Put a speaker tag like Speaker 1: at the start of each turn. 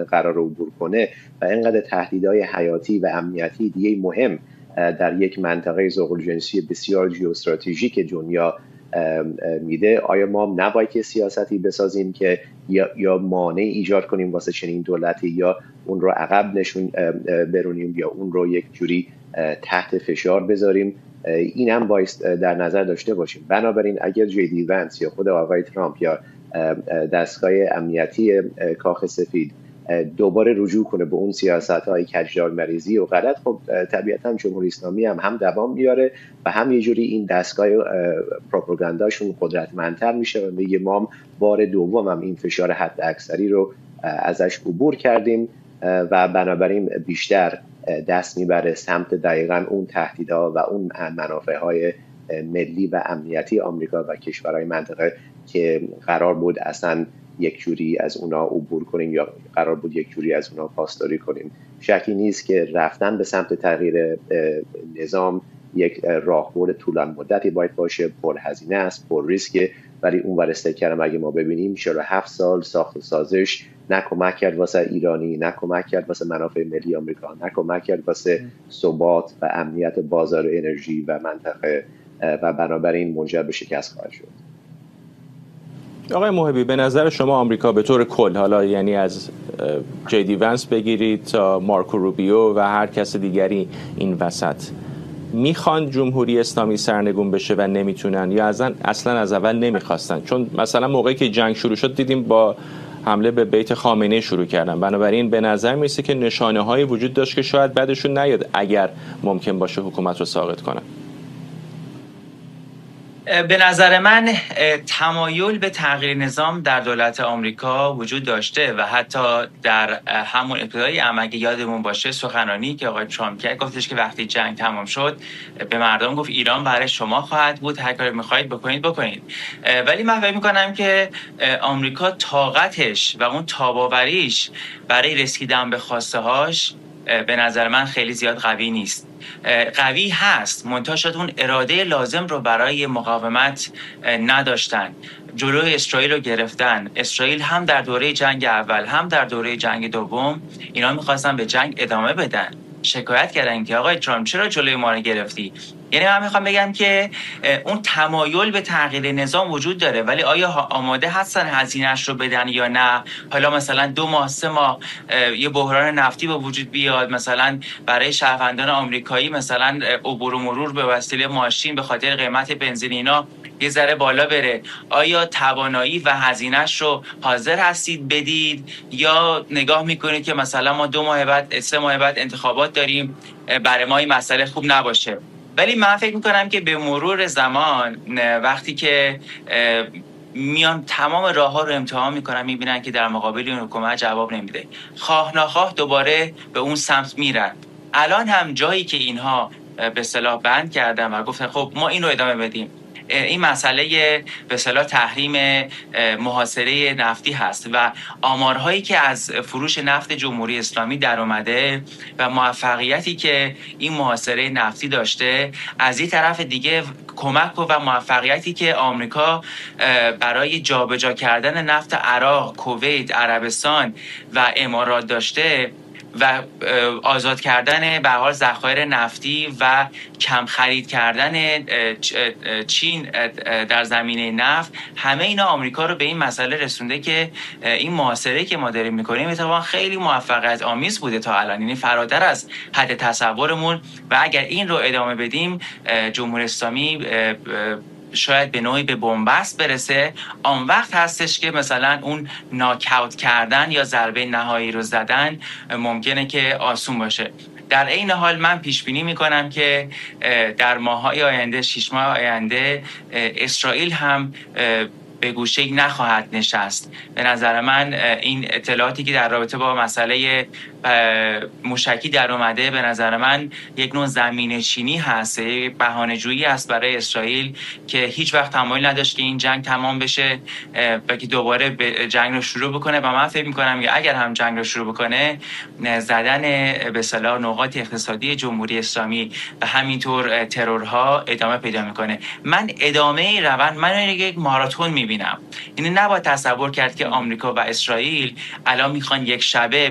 Speaker 1: قرار عبور کنه و اینقدر تهدیدهای حیاتی و امنیتی دیگه مهم در یک منطقه ذوق‌الجنسی بسیار ژئواستراتژیک دنیا میده، آیا ما نباید که سیاستی بسازیم که یا مانع ایجاد کنیم واسه چنین دولتی، یا اون رو عقب نشون برونیم، یا اون رو یک جوری تحت فشار بذاریم؟ این هم باید در نظر داشته باشیم. بنابراین اگر جی ونس یا خود آقای ترامپ یا دستگاه امنیتی کاخ سفید دوباره رجوع کنه به اون سیاست‌های کجدار مریضی و غلط، خب طبیعتاً جمهوری اسلامی هم دوام میاره و هم یه جوری این دستگاه پروپاگانداشون قدرتمندتر میشه و میگه ما بار دوم هم این فشار حد اکثری رو ازش عبور کردیم و بنابراین بیشتر دست میبره سمت دقیقاً اون تهدیدها و اون منافعهای ملی و امنیتی آمریکا و کشورهای منطقه که قرار بود اصلاً یک جوری از اونا عبور کنیم یا قرار بود یک جوری از اونا پاسداری کنیم. شکی نیست که رفتن به سمت تغییر نظام یک راهبرد طولانی مدتی باید باشه، پرهزینه است، پر ریسکه، ولی اون ور استکرم اگه ما ببینیم 47 سال ساخت و سازش نه کمک کرد واسه ایرانی، نه کمک کرد واسه منافع ملی آمریکا، نه کمک کرد واسه ثبات و امنیت بازار انرژی و منطقه و بنابراین منجر به شکست خواهد شد.
Speaker 2: آقای محبی، به نظر شما آمریکا به طور کل، حالا یعنی از جی ونس بگیرید تا مارکو روبیو و هر کس دیگری این وسط، میخوان جمهوری اسلامی سرنگون بشه و نمیتونن، یا اصلا از اول نمیخواستن؟ چون مثلا موقعی که جنگ شروع شد دیدیم با حمله به بیت خامنه‌ای شروع کردن. بنابراین به نظر میرسه که نشانه‌هایی وجود داشت که شاید بعدشون نیاد اگر ممکن باشه حکومت رو ساقط کنن.
Speaker 3: به نظر من تمایل به تغییر نظام در دولت آمریکا وجود داشته و حتی در همون ابتدای اگه یادمون باشه سخنرانی که آقای ترامپ کرد، گفتش که وقتی جنگ تمام شد به مردم گفت ایران برای شما خواهد بود، هر کاری می‌خواید بکنید. ولی من فکر می‌کنم که آمریکا طاقتش و اون تاباوریش برای رسیدن به خواسته‌هاش به نظر من خیلی زیاد قوی نیست. قوی هست، منتها شاید اون اراده لازم رو برای مقاومت نداشتن. جلوی اسرائیل رو گرفتن. اسرائیل هم در دوره جنگ اول هم در دوره جنگ دوم اینا میخواستن به جنگ ادامه بدن. شکایت کردن که آقای ترامپ چرا جلوی ما رو گرفتی؟ یعنی من میخوام بگم که اون تمایل به تغییر نظام وجود داره، ولی آیا آماده هستن هزینه‌اش رو بدن یا نه؟ حالا مثلا 2 ماه 3 ماه یه بحران نفتی به وجود بیاد، مثلا برای شهروندان آمریکایی مثلا عبور و مرور به وسیله ماشین به خاطر قیمت بنزین اینا یه ذره بالا بره، آیا توانایی و هزینه‌اش رو حاضر هستید بدید، یا نگاه میکنید که مثلا ما 2 ماه بعد 3 ماه بعد انتخابات داریم، برای ما این مسئله خوب نباشه؟ ولی من فکر میکنم که به مرور زمان وقتی که میان تمام راه ها رو امتحان میکنن، میبینن که در مقابل این حکومت جواب نمیده، خواه نخواه دوباره به اون سمت میرن. الان هم جایی که اینها به اصطلاح بند کردن و گفتن خب ما این رو ادامه بدیم، این مسئله به اصطلاح تحریم محاصره نفتی هست و آمارهایی که از فروش نفت جمهوری اسلامی در اومده و موفقیتی که این محاصره نفتی داشته، از این طرف دیگه کمک و موفقیتی که آمریکا برای جابجا کردن نفت عراق، کویت، عربستان و امارات داشته و آزاد کردن به حال ذخایر نفتی و کم خرید کردن چین در زمینه نفت، همه اینا آمریکا رو به این مسئله رسونده که این محاصره که ما داریم میکنیم اتفاقا خیلی موفقیت آمیز بوده تا الان، یعنی فراتر از حد تصورمون، و اگر این رو ادامه بدیم جمهوری اسلامی شاید به نوعی به بنبست برسه. آن وقت هستش که مثلا اون ناکاوت کردن یا ضربه نهایی رو زدن ممکنه که آسون باشه. در این حال من پیش بینی میکنم که در ماه‌های آینده، 6 ماه آینده، اسرائیل هم به گوشه نخواهد نشست. به نظر من این اطلاعاتی که در رابطه با مسئله موشکی در اومده به نظر من یک نوع زمینه چینی هست، بهانه جویی است برای اسرائیل که هیچ وقت تمایل نداشت که این جنگ تمام بشه و که دوباره جنگ رو شروع بکنه. و من فکر می‌کنم که اگر هم جنگ رو شروع بکنه، زدن به اصطلاح نقاط اقتصادی جمهوری اسلامی و همینطور ترورها ادامه پیدا میکنه. من ادامه روند، من یک ماراتون میبینم. یعنی نباید تصور کرد که آمریکا و اسرائیل الان میخوان یک شبه